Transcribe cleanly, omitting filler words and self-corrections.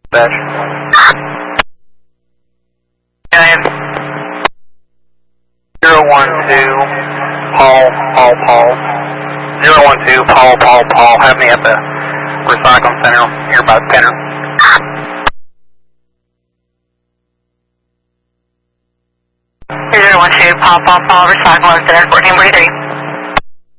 Dispatch. 012, Paul. 012, Paul, have me at the recycling center here by the Penner. Paul, recycling center, 1443.